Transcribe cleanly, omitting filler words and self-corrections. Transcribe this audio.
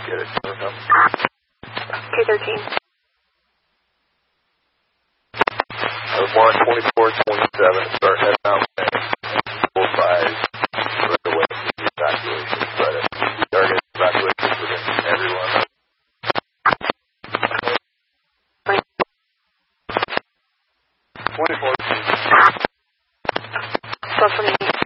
get it. 213. I was 12427. Start heading out. Full size. Right away to the evacuation. But target evacuation within everyone. 24. 1228.